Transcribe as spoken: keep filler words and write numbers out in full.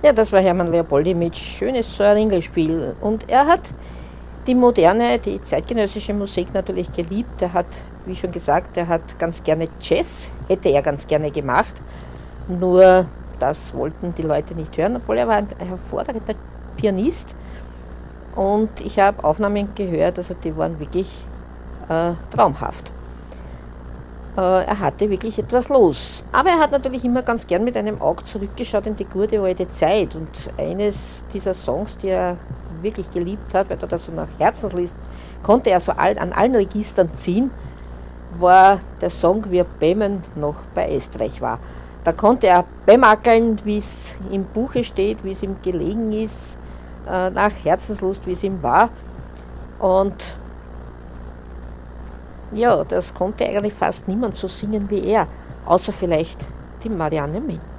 Ja, das war Hermann Leopoldi mit Schönes Ringelspiel. Und er hat die moderne, die zeitgenössische Musik natürlich geliebt. Er hat, wie schon gesagt, er hat ganz gerne Jazz, hätte er ganz gerne gemacht. Nur das wollten die Leute nicht hören, obwohl er war ein hervorragender Pianist. Und ich habe Aufnahmen gehört, also die waren wirklich äh, traumhaft. Äh, er hatte wirklich etwas los. Aber er hat natürlich immer ganz gern mit einem Auge zurückgeschaut in die gute alte Zeit. Und eines dieser Songs, die er wirklich geliebt hat, weil er das so nach Herzens liest, konnte er so all, an allen Registern ziehen, war der Song Wie Bämen noch bei Österreich war. Da konnte er bemackeln, wie es im Buche steht, wie es ihm gelegen ist, äh, nach Herzenslust, wie es ihm war. Und ja, das konnte eigentlich fast niemand so singen wie er, außer vielleicht die Marianne Mint.